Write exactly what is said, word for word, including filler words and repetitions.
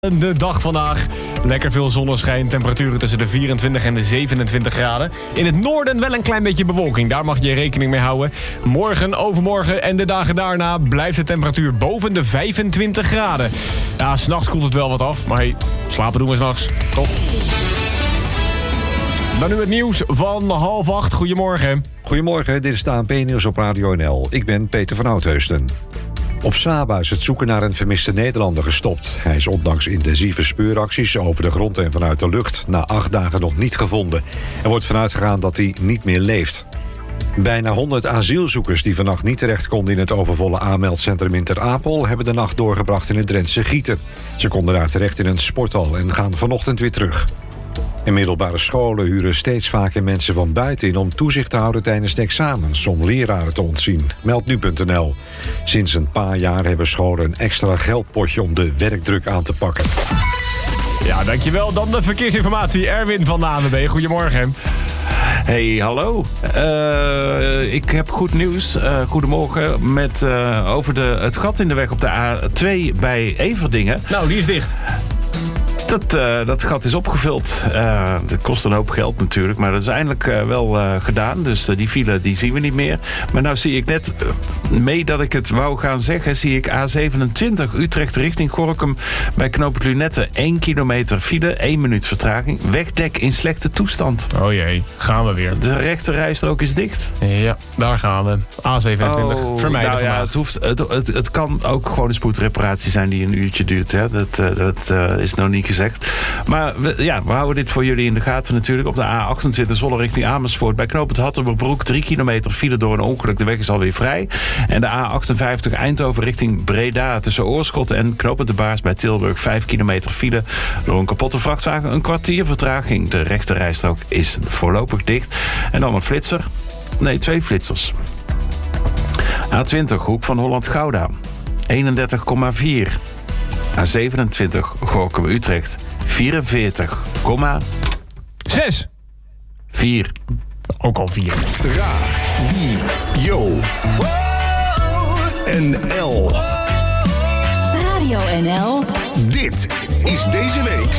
De dag vandaag. Lekker veel zonneschijn. Temperaturen tussen de vierentwintig en de zevenentwintig graden. In het noorden wel een klein beetje bewolking. Daar mag je rekening mee houden. Morgen, overmorgen en de dagen daarna blijft de temperatuur boven de vijfentwintig graden. Ja, s'nachts koelt het wel wat af. Maar hey, slapen doen we s'nachts, toch? Dan nu het nieuws van half acht. Goedemorgen. Goedemorgen, dit is de A N P-nieuws op Radio N L. Ik ben Peter van Oudheusden. Op Saba is het zoeken naar een vermiste Nederlander gestopt. Hij is ondanks intensieve speuracties over de grond en vanuit de lucht na acht dagen nog niet gevonden. Er wordt vanuit gegaan dat hij niet meer leeft. Bijna honderd asielzoekers die vannacht niet terecht konden in het overvolle aanmeldcentrum in Ter Apel hebben de nacht doorgebracht in het Drentse Gieten. Ze konden daar terecht in een sporthal en gaan vanochtend weer terug. In middelbare scholen huren steeds vaker mensen van buiten in om toezicht te houden tijdens de examens om leraren te ontzien, meldt nu punt n l. Sinds een paar jaar hebben scholen een extra geldpotje om de werkdruk aan te pakken. Ja, dankjewel. Dan de verkeersinformatie. Erwin van de A N W B. Goedemorgen. Hey, hallo. Uh, ik heb goed nieuws. Uh, goedemorgen. Met, uh, over de, het gat in de weg op de A twee bij Everdingen. Nou, die is dicht. Dat, uh, dat gat is opgevuld. Uh, dat kost een hoop geld natuurlijk. Maar dat is eindelijk uh, wel uh, gedaan. Dus uh, die file die zien we niet meer. Maar nou zie ik net, uh, mee dat ik het wou gaan zeggen, zie ik A zevenentwintig Utrecht richting Gorinchem bij knooppunt Lunette. één kilometer file, één minuut vertraging. Wegdek in slechte toestand. Oh jee, gaan we weer. De rechterrijstrook is dicht. Ja, daar gaan we. A zevenentwintig, oh, vermijden nou ja, vandaag. het, hoeft, het, het, het kan ook gewoon een spoedreparatie zijn die een uurtje duurt. Hè. Dat, uh, dat uh, is nog niet gezegd. Maar we, ja, we houden dit voor jullie in de gaten natuurlijk. Op de A achtentwintig Zwolle richting Amersfoort. Bij knooppunt Hattenbroek drie kilometer file door een ongeluk. De weg is alweer vrij. En de A achtenvijftig Eindhoven richting Breda. Tussen Oorschot en knooppunt De Baars bij Tilburg. vijf kilometer file door een kapotte vrachtwagen. Een kwartier vertraging. De rechterrijstrook is voorlopig dicht. En dan een flitser. Nee, twee flitsers. A twintig Hoek van Holland-Gouda. eenendertig komma vier. A zevenentwintig Gorinchem Utrecht vierenveertig komma zes. vier. Ook al vier. Radio N L. Radio N L. Dit is deze week